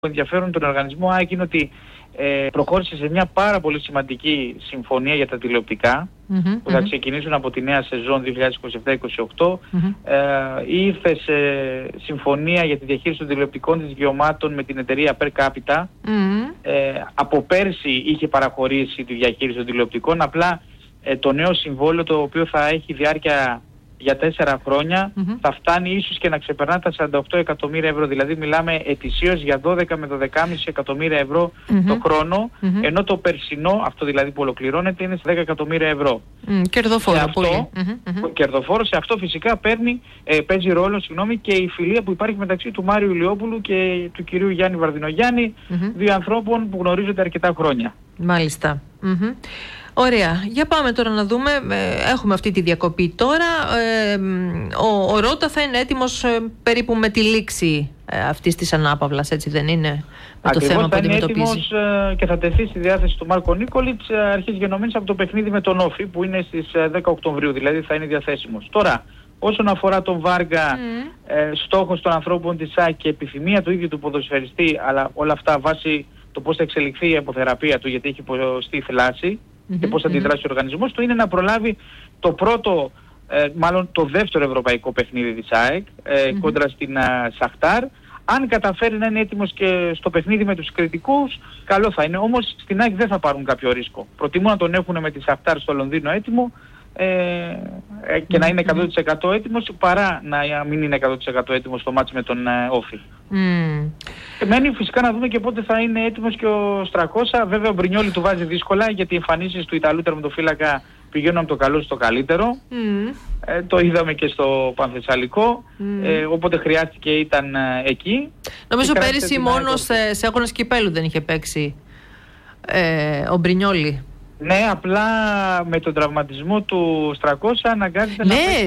ενδιαφέρον τον οργανισμό ΑΕΚ είναι ότι προχώρησε σε μια πάρα πολύ σημαντική συμφωνία για τα τηλεοπτικά που θα ξεκινήσουν από τη νέα σεζόν 2027-2028. Ήρθε σε συμφωνία για τη διαχείριση των τηλεοπτικών της δικαιωμάτων με την εταιρεία Per Capita. Από πέρσι είχε παραχωρήσει τη διαχείριση των τηλεοπτικών, απλά το νέο συμβόλαιο, το οποίο θα έχει διάρκεια για 4 χρόνια, θα φτάνει ίσως και να ξεπερνά τα 48 εκατομμύρια ευρώ. Δηλαδή μιλάμε ετησίως για 12 με 12,5 εκατομμύρια ευρώ το χρόνο, ενώ το περσινό, αυτό δηλαδή που ολοκληρώνεται, είναι σε 10 εκατομμύρια ευρώ. Κερδοφόρο πολύ. Κερδοφόρο, σε αυτό φυσικά παίζει ρόλο και η φιλία που υπάρχει μεταξύ του Μάριου Ηλιόπουλου και του κυρίου Γιάννη Βαρδινογιάννη, δύο ανθρώπων που γνωρίζονται αρκετά χρόνια. Μάλιστα. Ωραία. Για πάμε τώρα να δούμε. Έχουμε αυτή τη διακοπή τώρα. Ο Ρότα θα είναι έτοιμος περίπου με τη λήξη αυτής της ανάπαυλας, έτσι δεν είναι? Με το θέμα που αντιμετωπίζει. Ακριβώς, θα είναι έτοιμος και θα τεθεί στη διάθεση του Μάρκο Νίκολιτς αρχής γενομένης από το παιχνίδι με τον Όφη, που είναι στις 10 Οκτωβρίου, δηλαδή θα είναι διαθέσιμος. Τώρα, όσον αφορά τον Βάργα, στόχος των ανθρώπων της ΑΕΚ και επιθυμία του ίδιου του ποδοσφαιριστή, αλλά όλα αυτά βάσει το πώς θα εξελιχθεί η αποθεραπεία του, γιατί έχει υποστεί θλάση, και πώς θα αντιδράσει ο οργανισμός του, είναι να προλάβει το πρώτο, μάλλον το δεύτερο ευρωπαϊκό παιχνίδι της ΑΕΚ κόντρα στην Σαχτάρ. Αν καταφέρει να είναι έτοιμος και στο παιχνίδι με τους κριτικούς, καλό θα είναι. Όμως στην ΑΕΚ δεν θα πάρουν κάποιο ρίσκο. Προτιμούν να τον έχουν με τη Σαχτάρ στο Λονδίνο έτοιμο και να είναι 100% έτοιμος, παρά να μην είναι 100% έτοιμος στο μάτς με τον Όφη. Μένει φυσικά να δούμε και πότε θα είναι έτοιμος και ο Στρακόσα. Βέβαια ο Μπρινιόλι του βάζει δύσκολα, γιατί οι εμφανίσεις του Ιταλού τερματοφύλακα πηγαίνουν από το καλό στο καλύτερο. Το είδαμε και στο Πανθεσσαλικό, όποτε χρειάστηκε ήταν εκεί. Νομίζω πέρυσι μόνο σε αγώνες κυπέλου δεν είχε παίξει ο Μπρινιόλι. Ναι, απλά με τον τραυματισμό του Στρακόσα αναγκάζεται να παίξει.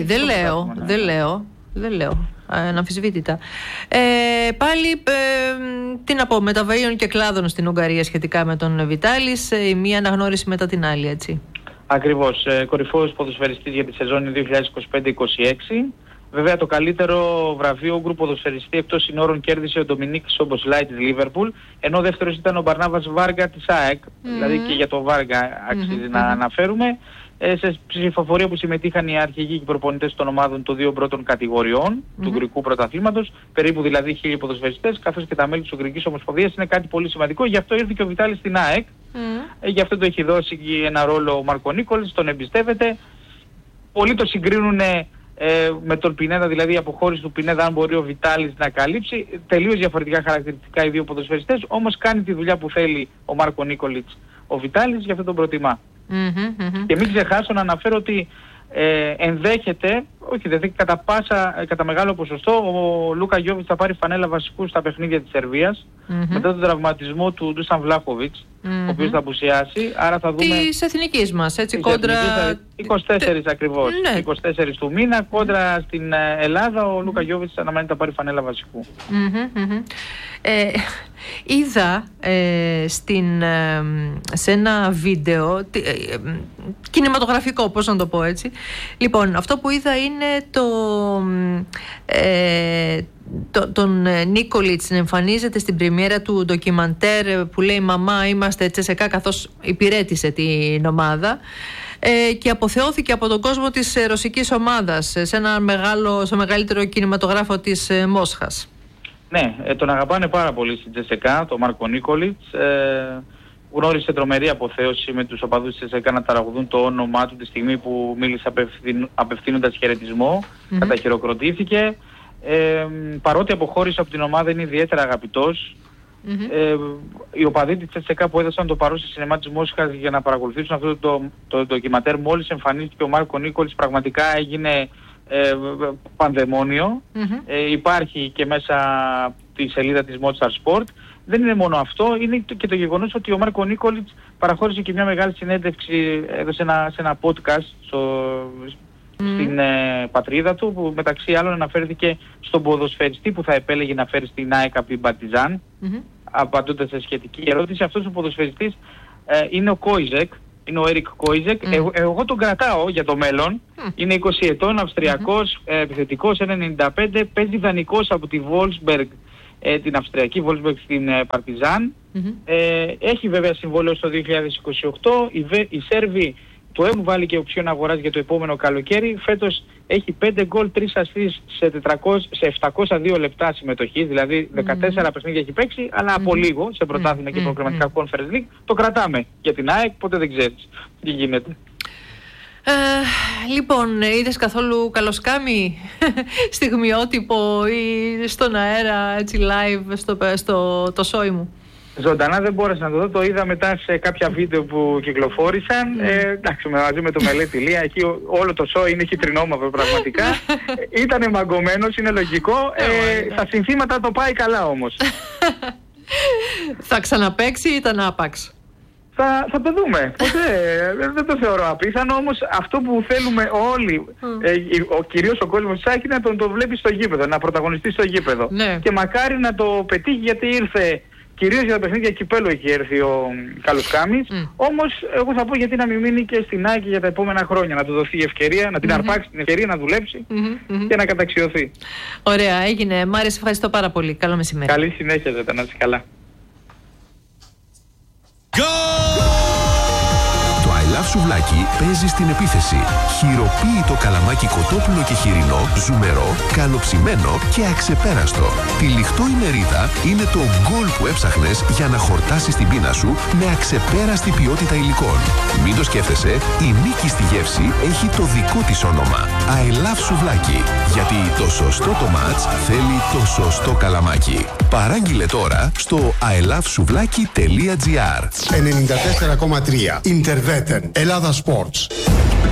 Δεν λέω. Αναμφισβήτητα. Πάλι, τι να πω, μεταβαίων και κλάδων στην Ουγγαρία σχετικά με τον Βιτάλης, η μία αναγνώριση μετά την άλλη, έτσι. Ακριβώς. Κορυφαίος ποδοσφαιριστής για τη σεζόν 2025-26. Βέβαια το καλύτερο βραβείο Ούγγρου ποδοσφαιριστή εκτός συνόρων κέρδισε ο Ντομινίκ Σομποσλάι της Λίβερπουλ, ενώ δεύτερος ήταν ο Μπαρνάβας Βάργα της ΑΕΚ, δηλαδή και για το Βάργα αξίζει να αναφέρουμε. Σε ψηφοφορία που συμμετείχαν οι αρχηγοί και προπονητές των ομάδων των δύο πρώτων κατηγοριών του Ουγγρικού πρωταθλήματος, περίπου δηλαδή 1.000 ποδοσφαιριστές, καθώς και τα μέλη της Ουγγρικής Ομοσπονδίας. Είναι κάτι πολύ σημαντικό, γι' αυτό ήρθε και ο Βιτάλης στην ΑΕΚ, γι' αυτό το έχει δώσει ένα ρόλο ο Μάρκο Νίκολιτς, τον εμπιστεύεται. Πολλοί το συγκρίνουν με τον Πινέδα, δηλαδή η αποχώρηση του Πινέδα, αν μπορεί ο Βιτάλης να καλύψει. Τελείως διαφορετικά χαρακτηριστικά οι δύο ποδοσφαιριστές, όμως κάνει τη δουλειά που θέλει ο Μάρκο Νίκολιτς ο Βιτάλης, γι' αυτό τον προτιμά. Και μην ξεχάσω να αναφέρω ότι ενδέχεται, κατά μεγάλο ποσοστό, ο Λούκα Γιόβιτς θα πάρει φανέλα βασικού στα παιχνίδια της Σερβίας μετά τον τραυματισμό του Ντούσαν Βλάχοβιτς, ο οποίος θα απουσιάσει. Άρα θα δούμε της εθνικής μας, έτσι, κόντρα 24 ακριβώς, 24 του μήνα, κόντρα στην Ελλάδα. Ο Λούκα Γιόβιτς αναμένεται να πάρει φανέλα βασικού. Είδα σε ένα βίντεο κινηματογραφικό, πώς να το πω έτσι. Λοιπόν, αυτό που είδα είναι τον Νίκολιτς να εμφανίζεται στην πρεμιέρα του ντοκιμαντέρ που λέει «Μαμά, είμαστε Τσεσεκά», καθώς υπηρέτησε την ομάδα, και αποθεώθηκε από τον κόσμο της ρωσικής ομάδας στο μεγαλύτερο κινηματογράφο της Μόσχας. Ναι, τον αγαπάνε πάρα πολύ στην Τσεσεκά, τον Μάρκο Νίκολιτς. Γνώρισε τρομερή αποθέωση με τους οπαδούς της Τσεσεκά να ταραγουδούν το όνομά του τη στιγμή που μίλησε απευθύνοντας χαιρετισμό. Καταχειροκροτήθηκε. Παρότι αποχώρησε από την ομάδα, είναι ιδιαίτερα αγαπητός. Οι οπαδοί της Τσεσεκά που έδωσαν το παρόν στη σινεμά της Μόσχας για να παρακολουθήσουν αυτό το ντοκιματέρ, μόλις εμφανίστηκε ο Μάρκο Νίκολιτς, πραγματικά έγινε πανδαιμόνιο. Υπάρχει και μέσα τη σελίδα της Motstar Sport. Δεν είναι μόνο αυτό, είναι και το γεγονός ότι ο Μάρκο Νίκολιτς παραχώρησε και μια μεγάλη συνέντευξη, έδωσε σε ένα podcast στην πατρίδα του, που μεταξύ άλλων αναφέρθηκε στον ποδοσφαιριστή που θα επέλεγε να φέρει στην ΑΕΚ από την Παρτιζάν, απαντώντας σε σχετική ερώτηση. Αυτός ο ποδοσφαιριστής είναι ο Κόιζεκ, είναι ο Έρικ Κόιζεκ. Εγώ τον κρατάω για το μέλλον. Είναι 20 ετών, Αυστριακός, επιθετικός, 1,95, παίζει δανεικός από τη Wolfsburg την Αυστριακή Wolfsburg στην Παρτιζάν. Έχει βέβαια συμβόλαιο στο 2028. Οι Σέρβοι του έχουν βάλει και οψιόν αγοράς για το επόμενο καλοκαίρι. Φέτος έχει 5 γκολ, 3 ασίστ σε 702 λεπτά συμμετοχής, δηλαδή 14 παιχνίδια έχει παίξει, αλλά από λίγο σε πρωτάθλημα και προκριματικά Conference League. Το κρατάμε για την ΑΕΚ, ποτέ δεν ξέρεις τι γίνεται. Λοιπόν, είδες καθόλου καλοσκάμι στιγμιότυπο ή στον αέρα, έτσι live στο το σόι μου? Ζωντανά δεν μπόρεσα να το δω, το είδα μετά σε κάποια βίντεο που κυκλοφόρησαν. Εντάξει, μαζί με το Μελέτη Λία, εκεί όλο το σόι είναι χιτρινόμαυρο πραγματικά. Ήτανε μαγκωμένος, είναι λογικό. Στα συνθήματα το πάει καλά όμως. Θα ξαναπαίξει ή ήταν άπαξ? Θα το δούμε. Δεν το θεωρώ απίθανο, όμως αυτό που θέλουμε όλοι, κυρίως ο κόσμος της ΑΕΚ, είναι να τον βλέπει στο γήπεδο, να πρωταγωνιστεί στο γήπεδο. Ναι. Και μακάρι να το πετύχει, γιατί ήρθε, κυρίως για τα παιχνίδια κυπέλλου έχει έρθει ο Καλοσκάμης. Όμως εγώ θα πω γιατί να μην μείνει και στην ΑΕΚ για τα επόμενα χρόνια, να του δοθεί η ευκαιρία, να την αρπάξει την ευκαιρία, να δουλέψει και να καταξιωθεί. Ωραία, έγινε. Μάρια, σε ευχαριστώ πάρα πολύ. Καλό μεσημέρι. Καλή συνέχεια, Ζέτα, να είσαι καλά. Το I Love Σουβλάκι παίζει στην επίθεση. Χειροποίητο καλαμάκι κοτόπουλο και χοιρινό, ζουμερό, καλοψημένο και αξεπέραστο. Τυλιχτό η μερίδα είναι το γκολ που έψαχνες για να χορτάσεις την πείνα σου με αξεπέραστη ποιότητα υλικών. Μην το σκέφτεσαι, η νίκη στη γεύση έχει το δικό της όνομα. I Love Σουβλάκι. Γιατί το σωστό το μάτς θέλει το σωστό καλαμάκι. Παράγγειλε τώρα στο ilovesuvlaki.gr. 94,3 Interveten Ελλάδα Sports.